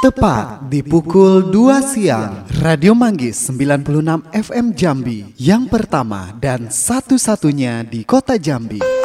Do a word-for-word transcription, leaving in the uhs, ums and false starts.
Tepat di pukul dua siang, Radio Manggis sembilan puluh enam F M Jambi, yang pertama dan satu-satunya di kota Jambi.